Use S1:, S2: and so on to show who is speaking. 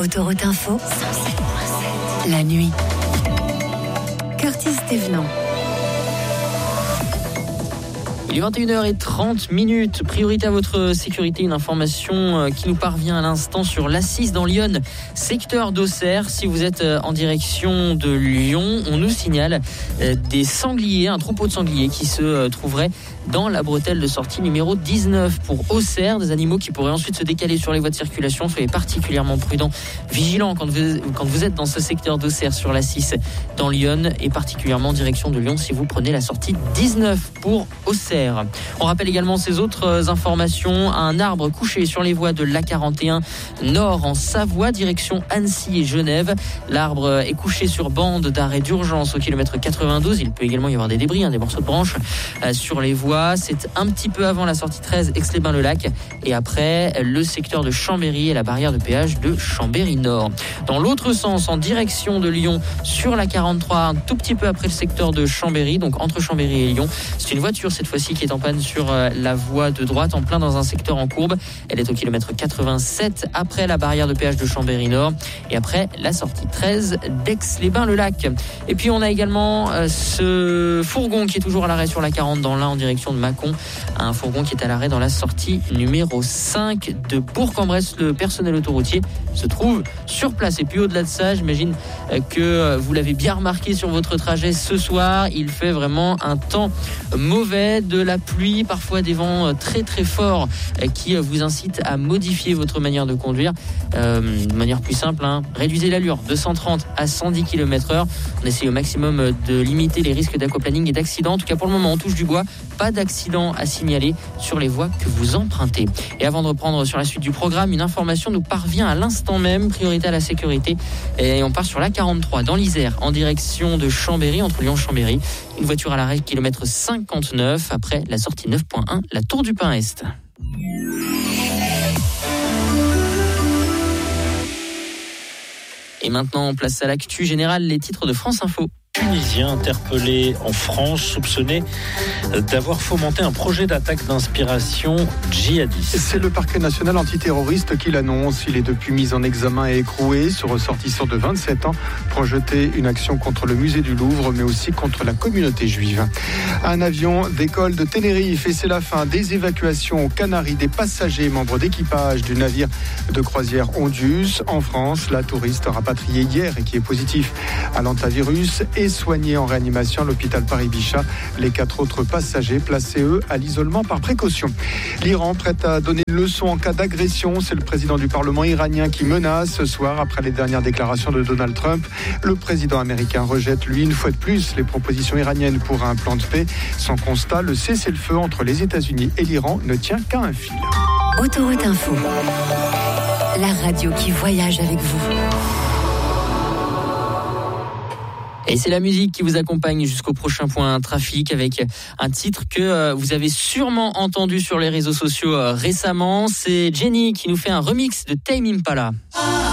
S1: Autoroute Info, la nuit. Curtis Thévenant.
S2: Il est 21h30. Priorité à votre sécurité, une information qui nous parvient à l'instant sur l'A6 dans Lyon, secteur d'Auxerre. Si vous êtes en direction de Lyon, on nous signale des sangliers, un troupeau de sangliers qui se trouverait dans la bretelle de sortie numéro 19 pour Auxerre. Des animaux qui pourraient ensuite se décaler sur les voies de circulation. Soyez particulièrement prudents, vigilants quand vous êtes dans ce secteur d'Auxerre sur l'A6 dans Lyon et particulièrement en direction de Lyon si vous prenez la sortie 19 pour Auxerre. On rappelle également ces autres informations. Un arbre couché sur les voies de l'A41 Nord en Savoie, direction Annecy et Genève. L'arbre est couché sur bande d'arrêt d'urgence au kilomètre 92. Il peut également y avoir des débris, des morceaux de branches sur les voies. C'est un petit peu avant la sortie 13 Aix-les-Bains-le-Lac et après le secteur de Chambéry et la barrière de péage de Chambéry Nord. Dans l'autre sens, en direction de Lyon, sur la 43, un tout petit peu après le secteur de Chambéry, donc entre Chambéry et Lyon. C'est une voiture cette fois-ci qui est en panne sur la voie de droite, en plein dans un secteur en courbe. Elle est au kilomètre 87 après la barrière de péage de Chambéry Nord et après la sortie 13 d'Aix-les-Bains-le-Lac. Et puis on a également ce fourgon qui est toujours à l'arrêt sur la 40 dans l'Ain en direction de Mâcon. Un fourgon qui est à l'arrêt dans la sortie numéro 5 de Bourg-en-Bresse. Le personnel autoroutier se trouve sur place. Et puis au-delà de ça, j'imagine que vous l'avez bien remarqué sur votre trajet ce soir. Il fait vraiment un temps mauvais, de la pluie, parfois des vents très très forts qui vous incitent à modifier votre manière de conduire. De manière plus simple, réduisez l'allure de 130 à 110 km/h. On essaie au maximum de limiter les risques d'aquaplaning et d'accidents. En tout cas pour le moment, on touche du bois. Pas d'accident à signaler sur les voies que vous empruntez. Et avant de reprendre sur la suite du programme, une information nous parvient à l'instant même, priorité à la sécurité. Et on part sur la 43 dans l'Isère en direction de Chambéry, entre Lyon et Chambéry. Une voiture à l'arrêt, kilomètre 59 après la sortie 9.1, la Tour du Pin Est. Et maintenant, place à l'actu générale, les titres de France Info.
S3: Tunisien interpellé en France, soupçonné d'avoir fomenté un projet d'attaque d'inspiration djihadiste.
S4: C'est le parquet national antiterroriste qui l'annonce. Il est depuis mis en examen et écroué. Ce ressortissant de 27 ans projetait une action contre le musée du Louvre, mais aussi contre la communauté juive. Un avion décolle de Tenerife et c'est la fin des évacuations aux Canaries des passagers membres d'équipage du navire de croisière Ondius. En France, la touriste rapatriée hier et qui est positif à l'hantavirus est soignés en réanimation à l'hôpital Paris-Bichat. Les 4 autres passagers placés, eux, à l'isolement par précaution. L'Iran prête à donner une leçon en cas d'agression. C'est le président du Parlement iranien qui menace ce soir après les dernières déclarations de Donald Trump. Le président américain rejette, lui, une fois de plus, les propositions iraniennes pour un plan de paix. Sans constat, le cessez-le-feu entre les États-Unis et l'Iran ne tient qu'à un fil.
S1: Autoroute Info, la radio qui voyage avec vous.
S2: Et c'est la musique qui vous accompagne jusqu'au prochain point trafic avec un titre que vous avez sûrement entendu sur les réseaux sociaux récemment. C'est Jenny qui nous fait un remix de Tame Impala.